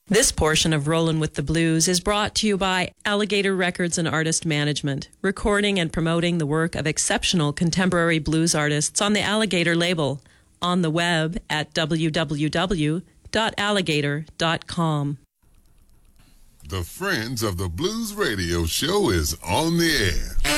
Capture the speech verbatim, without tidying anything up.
This portion of Rollin' with the Blues is brought to you by Alligator Records and Artist Management, recording and promoting the work of exceptional contemporary blues artists on the Alligator label, on the web at w w w dot alligator dot com. The Friends of the Blues Radio Show is on the air.